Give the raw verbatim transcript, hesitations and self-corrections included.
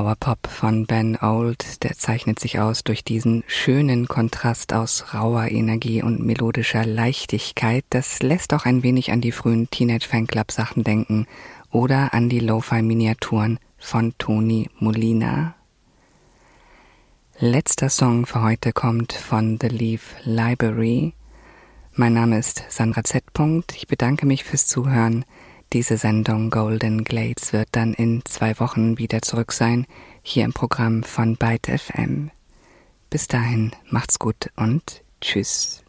Power-Pop von Ben Old, der zeichnet sich aus durch diesen schönen Kontrast aus rauer Energie und melodischer Leichtigkeit. Das lässt auch ein wenig an die frühen Teenage-Fanclub-Sachen denken oder an die Lo-Fi-Miniaturen von Tony Molina. Letzter Song für heute kommt von The Leaf Library. Mein Name ist Sandra Z. Ich bedanke mich fürs Zuhören. Diese Sendung Golden Glades wird dann in zwei Wochen wieder zurück sein, hier im Programm von Byte F M. Bis dahin, macht's gut und tschüss.